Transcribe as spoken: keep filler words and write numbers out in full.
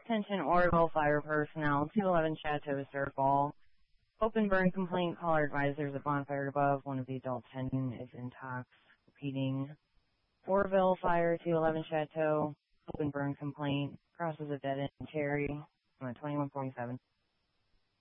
Attention Orville Fire personnel, two eleven Chateau Circle. Open burn complaint, caller advisors at bonfire above. One of the adults heading is intox. Repeating. Orville Fire, two eleven Chateau. Open burn complaint. Crosses a dead end. Terry. I'm at twenty-one forty-seven.